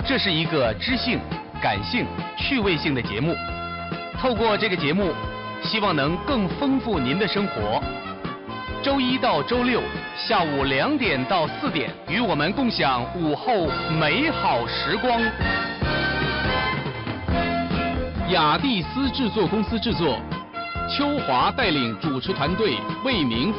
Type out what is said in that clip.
这是一个知性、感性、趣味性的节目。透过这个节目，希望能更丰富您的生活。周一到周六下午2点到4点，与我们共享午后美好时光。雅蒂斯制作公司制作，邱华带领主持团队为您